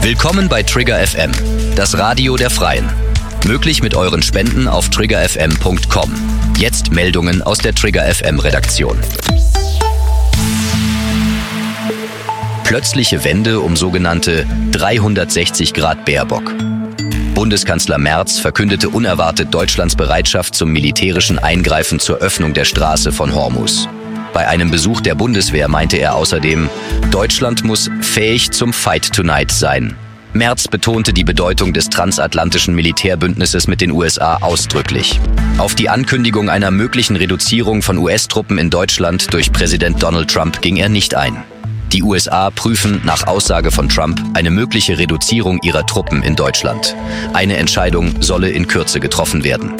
Willkommen bei Trigger FM, das Radio der Freien. Möglich mit euren Spenden auf triggerfm.com. Jetzt Meldungen aus der Trigger FM Redaktion. Plötzliche Wende um sogenannte 360 Grad Baerbock. Bundeskanzler Merz verkündete unerwartet Deutschlands Bereitschaft zum militärischen Eingreifen zur Öffnung der Straße von Hormuz. Bei einem Besuch der Bundeswehr meinte er außerdem, Deutschland muss fähig zum Fight Tonight sein. Merz betonte die Bedeutung des transatlantischen Militärbündnisses mit den USA ausdrücklich. Auf die Ankündigung einer möglichen Reduzierung von US-Truppen in Deutschland durch Präsident Donald Trump ging er nicht ein. Die USA prüfen nach Aussage von Trump eine mögliche Reduzierung ihrer Truppen in Deutschland. Eine Entscheidung solle in Kürze getroffen werden.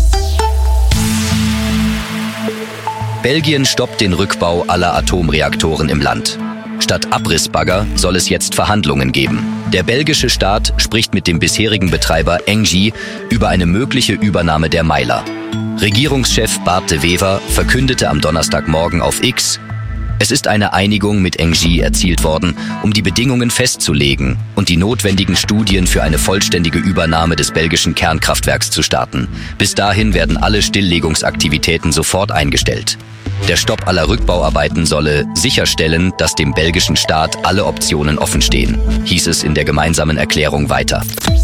Belgien stoppt den Rückbau aller Atomreaktoren im Land. Statt Abrissbagger soll es jetzt Verhandlungen geben. Der belgische Staat spricht mit dem bisherigen Betreiber Engie über eine mögliche Übernahme der Meiler. Regierungschef Bart de Wever verkündete am Donnerstagmorgen auf X, es ist eine Einigung mit Engie erzielt worden, um die Bedingungen festzulegen und die notwendigen Studien für eine vollständige Übernahme des belgischen Kernkraftwerks zu starten. Bis dahin werden alle Stilllegungsaktivitäten sofort eingestellt. Der Stopp aller Rückbauarbeiten solle sicherstellen, dass dem belgischen Staat alle Optionen offenstehen, hieß es in der gemeinsamen Erklärung weiter.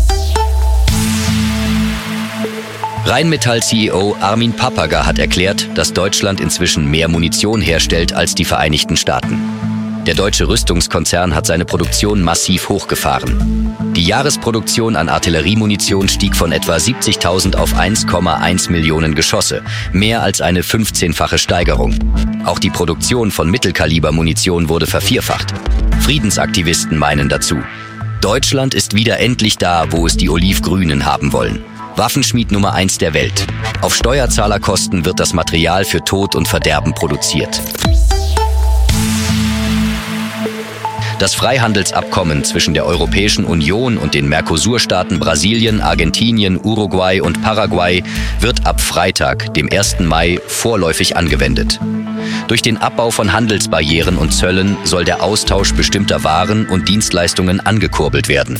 Rheinmetall-CEO Armin Papperger hat erklärt, dass Deutschland inzwischen mehr Munition herstellt als die Vereinigten Staaten. Der deutsche Rüstungskonzern hat seine Produktion massiv hochgefahren. Die Jahresproduktion an Artilleriemunition stieg von etwa 70.000 auf 1,1 Millionen Geschosse, mehr als eine 15-fache Steigerung. Auch die Produktion von Mittelkalibermunition wurde vervierfacht. Friedensaktivisten meinen dazu, Deutschland ist wieder endlich da, wo es die Olivgrünen haben wollen. Waffenschmied Nummer 1 der Welt. Auf Steuerzahlerkosten wird das Material für Tod und Verderben produziert. Das Freihandelsabkommen zwischen der Europäischen Union und den Mercosur-Staaten Brasilien, Argentinien, Uruguay und Paraguay wird ab Freitag, dem 1. Mai, vorläufig angewendet. Durch den Abbau von Handelsbarrieren und Zöllen soll der Austausch bestimmter Waren und Dienstleistungen angekurbelt werden.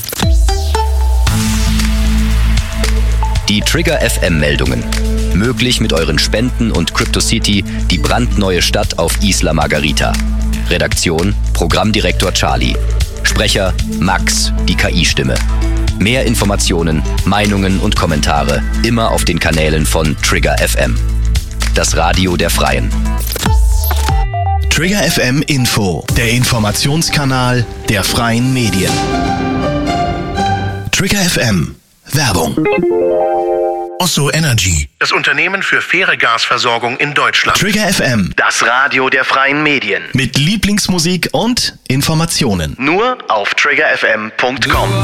Die Trigger FM-Meldungen. Möglich mit euren Spenden und CryptoCity, die brandneue Stadt auf Isla Margarita. Redaktion, Programmdirektor Charlie. Sprecher Max, die KI-Stimme. Mehr Informationen, Meinungen und Kommentare immer auf den Kanälen von Trigger FM. Das Radio der Freien. Trigger FM Info, der Informationskanal der freien Medien. Trigger FM Werbung. Osso Energy, das Unternehmen für faire Gasversorgung in Deutschland. Trigger FM, das Radio der freien Medien. Mit Lieblingsmusik und Informationen. Nur auf triggerfm.com.